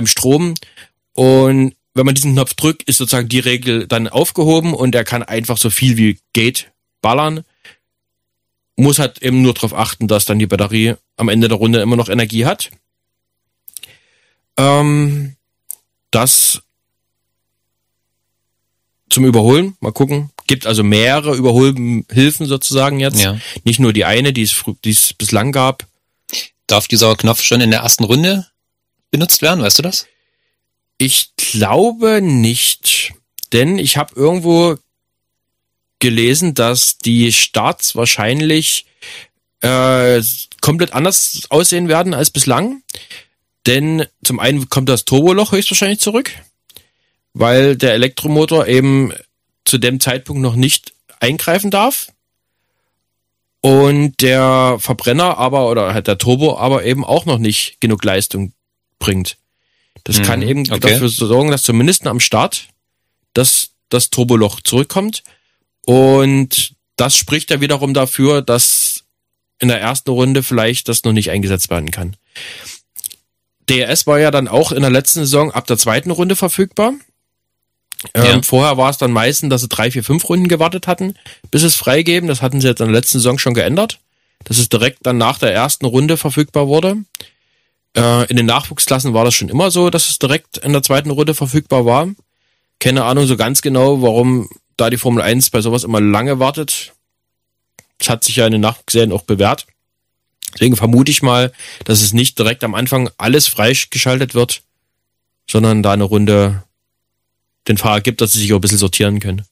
beim Strom. Und wenn man diesen Knopf drückt, ist sozusagen die Regel dann aufgehoben und er kann einfach so viel wie geht ballern. Muss halt eben nur darauf achten, dass dann die Batterie am Ende der Runde immer noch Energie hat. Das zum Überholen, mal gucken. Gibt also mehrere Überholhilfen sozusagen jetzt. Ja. Nicht nur die eine, die es bislang gab. Darf dieser Knopf schon in der ersten Runde benutzt werden, weißt du das? Ich glaube nicht, denn ich habe irgendwo gelesen, dass die Starts wahrscheinlich komplett anders aussehen werden als bislang. Denn zum einen kommt das Turboloch höchstwahrscheinlich zurück, weil der Elektromotor eben zu dem Zeitpunkt noch nicht eingreifen darf. Und der Verbrenner oder halt der Turbo aber eben auch noch nicht genug Leistung bringt. Das kann eben dafür sorgen, dass zumindest am Start das Turboloch zurückkommt. Und das spricht ja wiederum dafür, dass in der ersten Runde vielleicht das noch nicht eingesetzt werden kann. DRS war ja dann auch in der letzten Saison ab der zweiten Runde verfügbar. Vorher war es dann meistens, dass sie 3, 4, 5 Runden gewartet hatten, bis es freigeben. Das hatten sie jetzt in der letzten Saison schon geändert, dass es direkt dann nach der ersten Runde verfügbar wurde. In den Nachwuchsklassen war das schon immer so, dass es direkt in der zweiten Runde verfügbar war. Keine Ahnung so ganz genau, warum da die Formel 1 bei sowas immer lange wartet. Das hat sich ja in den Nachwuchsserien auch bewährt. Deswegen vermute ich mal, dass es nicht direkt am Anfang alles freigeschaltet wird, sondern da eine Runde den Fahrer gibt, dass sie sich auch ein bisschen sortieren können.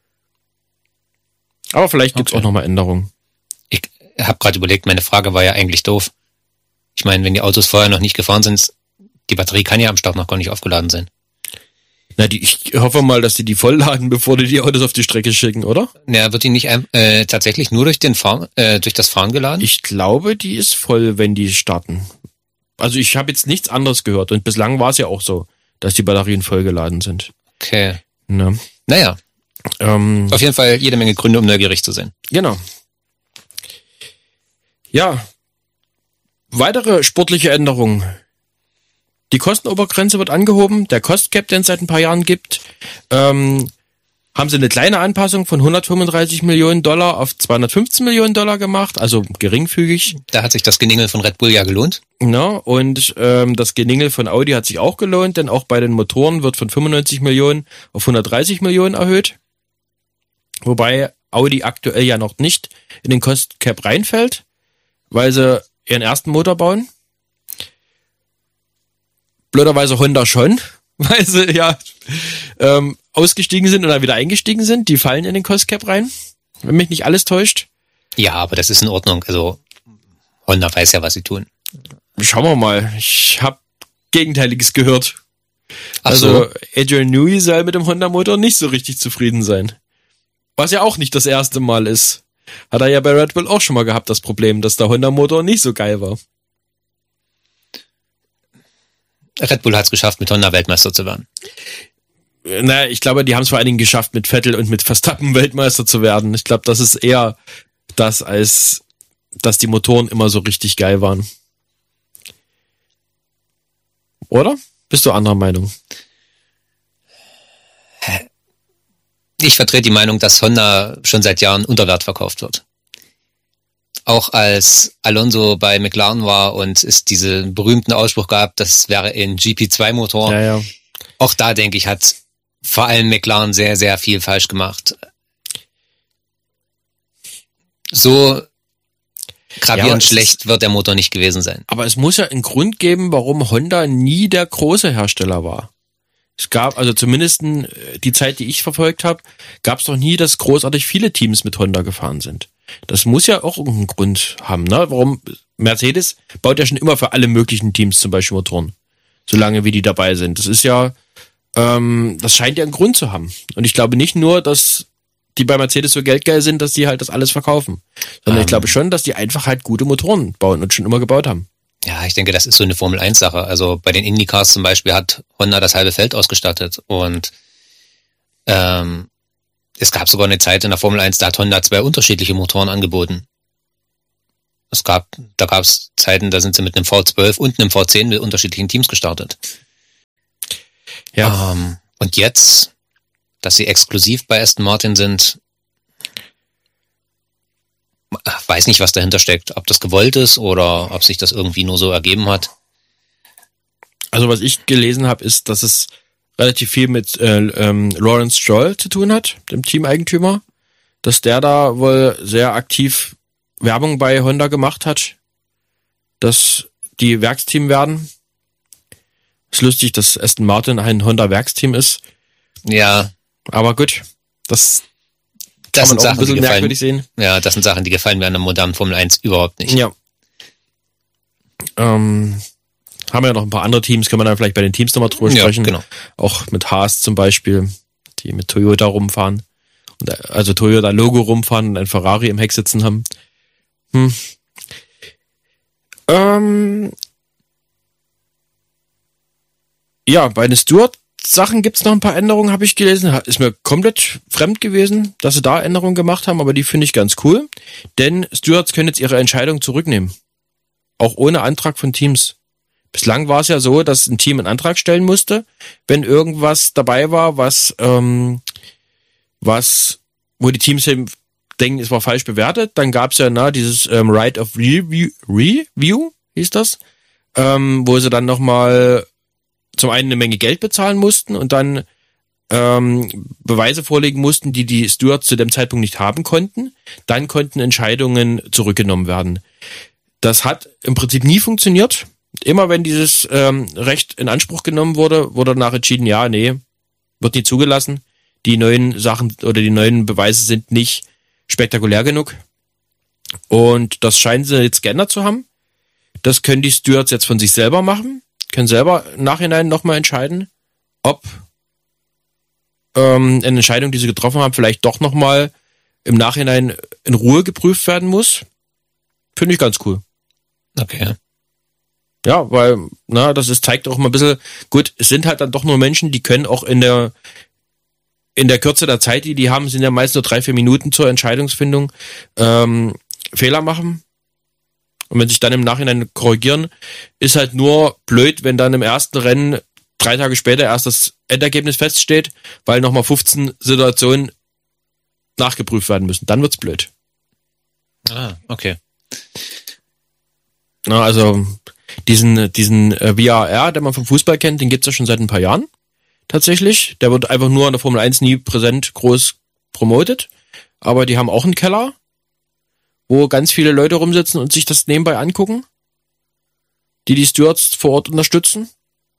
Aber vielleicht gibt's auch nochmal Änderungen. Ich habe gerade überlegt, meine Frage war ja eigentlich doof. Ich meine, wenn die Autos vorher noch nicht gefahren sind, die Batterie kann ja am Start noch gar nicht aufgeladen sein. Na, ich hoffe mal, dass die vollladen, bevor die Autos auf die Strecke schicken, oder? Na, wird die nicht tatsächlich nur durch das Fahren geladen? Ich glaube, die ist voll, wenn die starten. Also ich habe jetzt nichts anderes gehört und bislang war es ja auch so, dass die Batterien vollgeladen sind. Okay. Na. Naja. Auf jeden Fall jede Menge Gründe, um neugierig zu sein. Genau. Ja. Weitere sportliche Änderungen. Die Kostenobergrenze wird angehoben. Der Cost Cap, den es seit ein paar Jahren gibt, haben sie eine kleine Anpassung von 135 Millionen Dollar auf 215 Millionen Dollar gemacht, also geringfügig. Da hat sich das Geningel von Red Bull ja gelohnt. Ja, und das Geningel von Audi hat sich auch gelohnt, denn auch bei den Motoren wird von 95 Millionen auf 130 Millionen erhöht. Wobei Audi aktuell ja noch nicht in den Cost Cap reinfällt, weil sie ihren ersten Motor bauen. Blöderweise Honda schon, weil sie ja ausgestiegen sind und dann wieder eingestiegen sind. Die fallen in den Cost Cap rein, wenn mich nicht alles täuscht. Ja, aber das ist in Ordnung. Also Honda weiß ja, was sie tun. Schauen wir mal. Ich habe Gegenteiliges gehört. Ach also so. Adrian Newey soll mit dem Honda-Motor nicht so richtig zufrieden sein. Was ja auch nicht das erste Mal ist. Hat er ja bei Red Bull auch schon mal gehabt, das Problem, dass der Honda-Motor nicht so geil war. Red Bull hat es geschafft, mit Honda Weltmeister zu werden. Naja, ich glaube, die haben es vor allen Dingen geschafft, mit Vettel und mit Verstappen Weltmeister zu werden. Ich glaube, das ist eher das, als dass die Motoren immer so richtig geil waren. Oder? Bist du anderer Meinung? Ich vertrete die Meinung, dass Honda schon seit Jahren unter Wert verkauft wird. Auch als Alonso bei McLaren war und es diesen berühmten Ausspruch gab, das wäre ein GP2-Motor. Ja. Auch da, denke ich, hat vor allem McLaren sehr, sehr viel falsch gemacht. So gravierend schlecht wird der Motor nicht gewesen sein. Aber es muss ja einen Grund geben, warum Honda nie der große Hersteller war. Es gab, also zumindest die Zeit, die ich verfolgt habe, gab es doch nie, dass großartig viele Teams mit Honda gefahren sind. Das muss ja auch irgendeinen Grund haben, ne? Warum Mercedes baut ja schon immer für alle möglichen Teams zum Beispiel Motoren, solange wie die dabei sind. Das ist ja, das scheint ja einen Grund zu haben. Und ich glaube nicht nur, dass die bei Mercedes so geldgeil sind, dass die halt das alles verkaufen, sondern ich glaube schon, dass die einfach halt gute Motoren bauen und schon immer gebaut haben. Ja, ich denke, das ist so eine Formel-1-Sache. Also bei den Indycars zum Beispiel hat Honda das halbe Feld ausgestattet und es gab sogar eine Zeit in der Formel 1, da hat Honda 2 unterschiedliche Motoren angeboten. Da gab es Zeiten, da sind sie mit einem V12 und einem V10 mit unterschiedlichen Teams gestartet. Ja. Und jetzt, dass sie exklusiv bei Aston Martin sind, weiß nicht, was dahinter steckt. Ob das gewollt ist oder ob sich das irgendwie nur so ergeben hat. Also was ich gelesen habe, ist, dass es relativ viel mit Lawrence Stroll zu tun hat, dem Teameigentümer. Dass der da wohl sehr aktiv Werbung bei Honda gemacht hat, dass die Werksteam werden. Ist lustig, dass Aston Martin ein Honda-Werksteam ist. Ja. Aber gut, das kann man auch ein bisschen merkwürdig sehen. Ja, das sind Sachen, die gefallen mir an der modernen Formel 1 überhaupt nicht. Ja. Haben wir ja noch ein paar andere Teams, können wir dann vielleicht bei den Teams nochmal drüber sprechen. Genau. Auch mit Haas zum Beispiel, die mit Toyota rumfahren. Also Toyota-Logo rumfahren und ein Ferrari im Heck sitzen haben. Ja, bei den Stewart-Sachen gibt's noch ein paar Änderungen, habe ich gelesen. Ist mir komplett fremd gewesen, dass sie da Änderungen gemacht haben, aber die finde ich ganz cool. Denn Stewards können jetzt ihre Entscheidung zurücknehmen. Auch ohne Antrag von Teams. Bislang war es ja so, dass ein Team einen Antrag stellen musste, wenn irgendwas dabei war, wo die Teams eben denken, es war falsch bewertet. Dann gab's ja dieses Right of Review, hieß das, wo sie dann nochmal zum einen eine Menge Geld bezahlen mussten und dann Beweise vorlegen mussten, die Stewards zu dem Zeitpunkt nicht haben konnten. Dann konnten Entscheidungen zurückgenommen werden. Das hat im Prinzip nie funktioniert. Immer wenn dieses Recht in Anspruch genommen wurde danach entschieden, ja, nee, wird nicht zugelassen. Die neuen Sachen oder die neuen Beweise sind nicht spektakulär genug. Und das scheinen sie jetzt geändert zu haben. Das können die Stewards jetzt von sich selber machen. Können selber im Nachhinein nochmal entscheiden, ob eine Entscheidung, die sie getroffen haben, vielleicht doch nochmal im Nachhinein in Ruhe geprüft werden muss. Finde ich ganz cool. Okay. Ja, weil, zeigt auch mal ein bisschen, gut, es sind halt dann doch nur Menschen, die können auch in der Kürze der Zeit, die haben, sind ja meist nur 3-4 Minuten zur Entscheidungsfindung, Fehler machen. Und wenn sich dann im Nachhinein korrigieren, ist halt nur blöd, wenn dann im ersten Rennen 3 Tage später erst das Endergebnis feststeht, weil nochmal 15 Situationen nachgeprüft werden müssen. Dann wird's blöd. Ah, okay. Na, also diesen VAR, den man vom Fußball kennt, den gibt's ja schon seit ein paar Jahren. Tatsächlich. Der wird einfach nur in der Formel 1 nie präsent groß promotet. Aber die haben auch einen Keller, wo ganz viele Leute rumsitzen und sich das nebenbei angucken, die Stewards vor Ort unterstützen.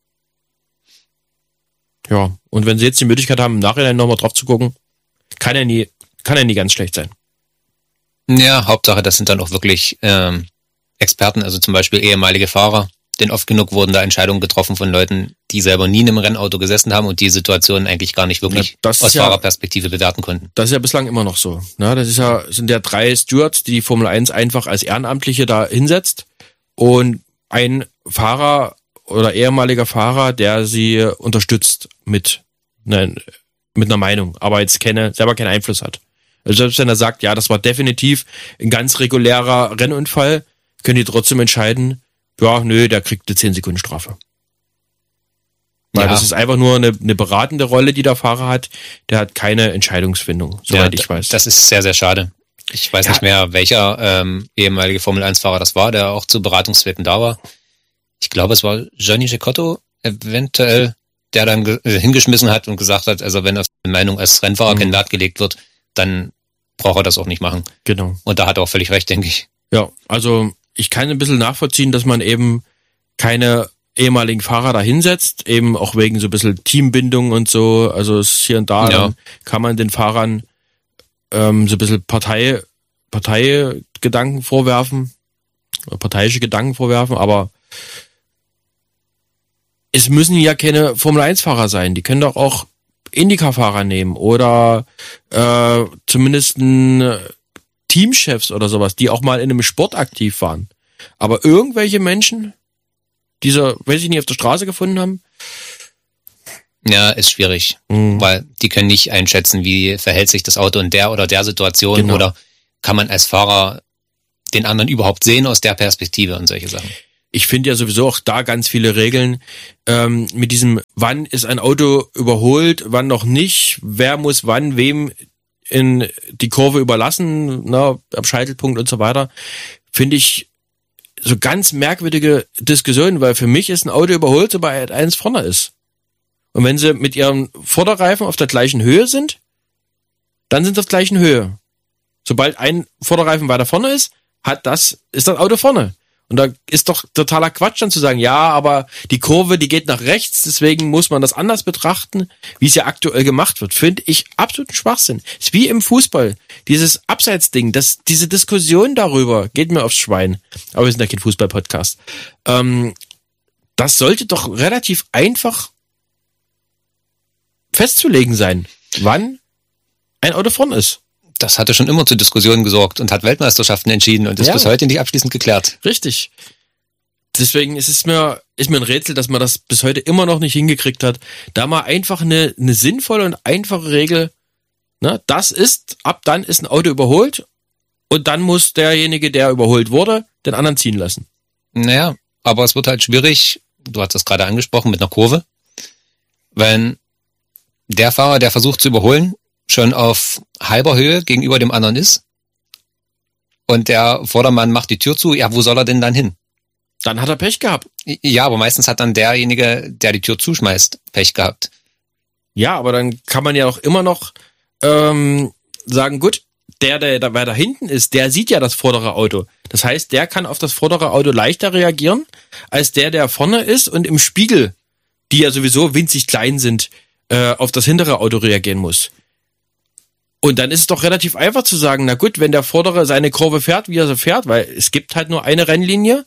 Ja, und wenn sie jetzt die Möglichkeit haben, im Nachhinein nochmal drauf zu gucken, kann ja nie ganz schlecht sein. Ja, Hauptsache, das sind dann auch wirklich Experten, also zum Beispiel ehemalige Fahrer, denn oft genug wurden da Entscheidungen getroffen von Leuten, die selber nie in einem Rennauto gesessen haben und die Situationen eigentlich gar nicht wirklich aus Fahrerperspektive bewerten konnten. Das ist ja bislang immer noch so. Sind ja 3 Stewards, die Formel 1 einfach als Ehrenamtliche da hinsetzt und ein Fahrer oder ehemaliger Fahrer, der sie unterstützt mit einer Meinung, aber jetzt selber keinen Einfluss hat. Also selbst wenn er sagt, ja, das war definitiv ein ganz regulärer Rennunfall, können die trotzdem entscheiden, ja, nö, der kriegt eine 10 Sekunden Strafe. Weil das ist einfach nur eine beratende Rolle, die der Fahrer hat. Der hat keine Entscheidungsfindung, soweit ich weiß. Das ist sehr, sehr schade. Ich weiß nicht mehr, welcher ehemalige Formel-1-Fahrer das war, der auch zu Beratungszwecken da war. Ich glaube, es war Johnny Cecotto eventuell, der dann hingeschmissen hat und gesagt hat, also wenn auf seine Meinung als Rennfahrer kein Wert gelegt wird, dann braucht er das auch nicht machen. Genau. Und da hat er auch völlig recht, denke ich. Ja, also ich kann ein bisschen nachvollziehen, dass man eben keine ehemaligen Fahrer da hinsetzt, eben auch wegen so ein bisschen Teambindung und so, also es hier und da, dann kann man den Fahrern so ein bisschen Parteigedanken vorwerfen, parteiische Gedanken vorwerfen, aber es müssen ja keine Formel-1-Fahrer sein, die können doch auch Indycar-Fahrer nehmen oder zumindest Teamchefs oder sowas, die auch mal in einem Sport aktiv waren. Aber irgendwelche Menschen, die sie, weiß ich nicht, auf der Straße gefunden haben? Ja, ist schwierig, weil die können nicht einschätzen, wie verhält sich das Auto in der oder der Situation oder kann man als Fahrer den anderen überhaupt sehen aus der Perspektive und solche Sachen. ich finde ja sowieso auch da ganz viele Regeln mit diesem, wann ist ein Auto überholt, wann noch nicht, wer muss wann wem in die Kurve überlassen, am Scheitelpunkt und so weiter, finde ich so ganz merkwürdige Diskussionen, weil für mich ist ein Auto überholt, sobald eins vorne ist. Und wenn sie mit ihren Vorderreifen auf der gleichen Höhe sind, dann sind sie auf der gleichen Höhe. Sobald ein Vorderreifen weiter vorne ist, ist das Auto vorne. Und da ist doch totaler Quatsch dann zu sagen, ja, aber die Kurve, die geht nach rechts, deswegen muss man das anders betrachten, wie es ja aktuell gemacht wird. Finde ich absoluten Schwachsinn. Ist wie im Fußball. Dieses Abseitsding, diese Diskussion darüber geht mir aufs Schwein. Aber wir sind ja kein Fußball-Podcast. Das sollte doch relativ einfach festzulegen sein, wann ein Auto vorne ist. Das hatte schon immer zu Diskussionen gesorgt und hat Weltmeisterschaften entschieden und ist bis heute nicht abschließend geklärt. Richtig. Deswegen ist mir ein Rätsel, dass man das bis heute immer noch nicht hingekriegt hat. Da mal einfach eine sinnvolle und einfache Regel, ab dann ist ein Auto überholt und dann muss derjenige, der überholt wurde, den anderen ziehen lassen. Naja, aber es wird halt schwierig, du hast das gerade angesprochen, mit einer Kurve, wenn der Fahrer, der versucht zu überholen, schon auf halber Höhe gegenüber dem anderen ist und der Vordermann macht die Tür zu, ja, wo soll er denn dann hin? Dann hat er Pech gehabt. Ja, aber meistens hat dann derjenige, der die Tür zuschmeißt, Pech gehabt. Ja, aber dann kann man ja auch immer noch sagen, gut, der weiter hinten ist, der sieht ja das vordere Auto. Das heißt, der kann auf das vordere Auto leichter reagieren, als der vorne ist und im Spiegel, die ja sowieso winzig klein sind, auf das hintere Auto reagieren muss. Und dann ist es doch relativ einfach zu sagen, na gut, wenn der Vordere seine Kurve fährt, wie er so fährt, weil es gibt halt nur eine Rennlinie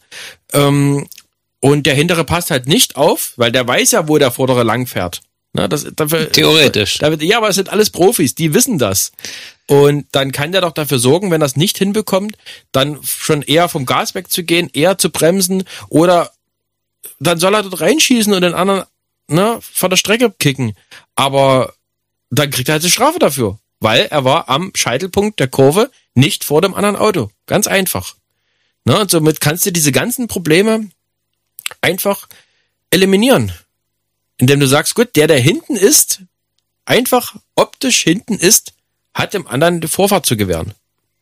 und der Hintere passt halt nicht auf, weil der weiß ja, wo der Vordere lang fährt. Theoretisch. Ja, aber es sind alles Profis, die wissen das. Und dann kann der doch dafür sorgen, wenn er es nicht hinbekommt, dann schon eher vom Gas wegzugehen, eher zu bremsen oder dann soll er dort reinschießen und den anderen von der Strecke kicken. Aber dann kriegt er halt eine Strafe dafür. Weil er war am Scheitelpunkt der Kurve nicht vor dem anderen Auto. Ganz einfach. Und somit kannst du diese ganzen Probleme einfach eliminieren. Indem du sagst, gut, der hinten ist, einfach optisch hinten ist, hat dem anderen die Vorfahrt zu gewähren.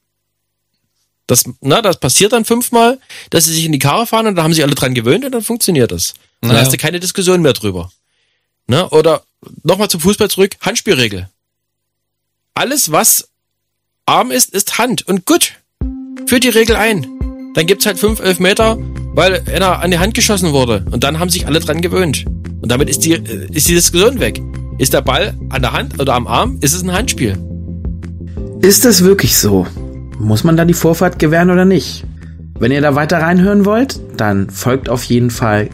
Das passiert dann 5-mal, dass sie sich in die Karre fahren und da haben sich alle dran gewöhnt und dann funktioniert das. Dann hast du keine Diskussion mehr drüber. Oder nochmal zum Fußball zurück, Handspielregel. Alles, was Arm ist Hand. Und gut, führt die Regel ein. Dann gibt's halt 5 Elfmeter, weil einer an die Hand geschossen wurde. Und dann haben sich alle dran gewöhnt. Und damit ist die Diskussion weg. Ist der Ball an der Hand oder am Arm, ist es ein Handspiel. Ist es wirklich so? Muss man da die Vorfahrt gewähren oder nicht? Wenn ihr da weiter reinhören wollt, dann folgt auf jeden Fall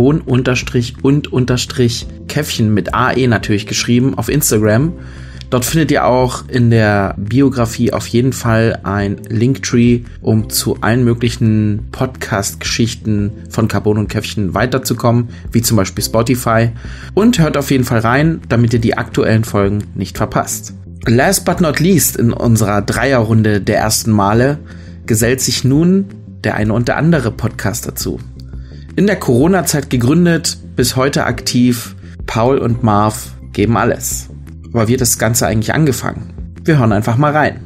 Carbon_und_Käffchen mit AE natürlich geschrieben auf Instagram. Dort findet ihr auch in der Biografie auf jeden Fall ein Linktree, um zu allen möglichen Podcast-Geschichten von Carbon und Käffchen weiterzukommen, wie zum Beispiel Spotify. Und hört auf jeden Fall rein, damit ihr die aktuellen Folgen nicht verpasst. Last but not least in unserer Dreierrunde der ersten Male gesellt sich nun der eine und der andere Podcast dazu. In der Corona-Zeit gegründet, bis heute aktiv, Paul und Marv geben alles. Aber wie hat das Ganze eigentlich angefangen? Wir hören einfach mal rein.